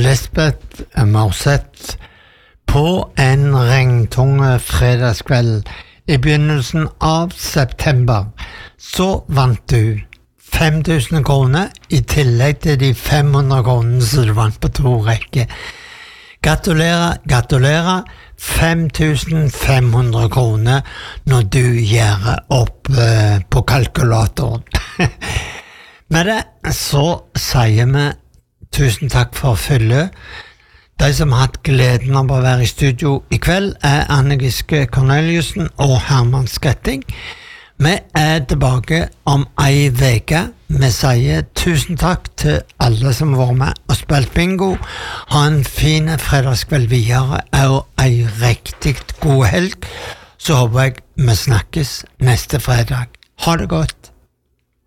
Lisbeth Morseth på en regntunge fredagskveld i begynnelsen av september så vant du 5.000 kroner i tillegg til de 500 kronene som du vant på 2 rekker. Gratulerer 5.500 kroner når du gjør opp på kalkulatoren. Med det så sier vi tusen takk for følget. De som har hatt gleden av å være i studio i kveld Anne Giske Corneliussen og Herman Skretting. Vi tilbake om en veke. Vi sier tusen takk til alle som var med og spilt bingo. Ha en fin fredagskveld videre og en riktig god helg. Så håper jeg vi snakkes neste fredag. Ha det godt.